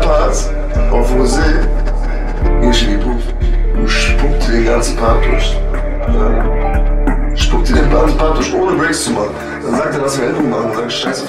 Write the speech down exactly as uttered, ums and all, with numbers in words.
Parts auf Rosé, geh ich in die Puff und spuck dir den ganzen Part durch. Ja? Spuck dir den ganzen Part durch, ohne Breaks zu machen. Dann sagt er, lass mir Ellbogen machen, dann sag ich, scheiße.